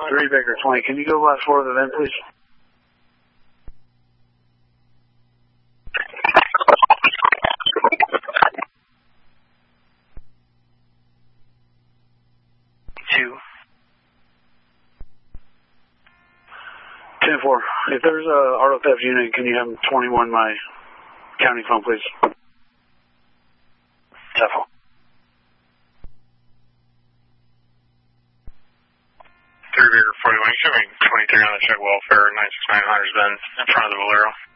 3 Baker 20. Can you go last 4 of the event, please? If there's a auto theft unit, can you have 21 my county phone, please? Definitely. 3 Baker 41, you should be 23 on the check welfare, 969 Hunter's Bend in front of the Valero.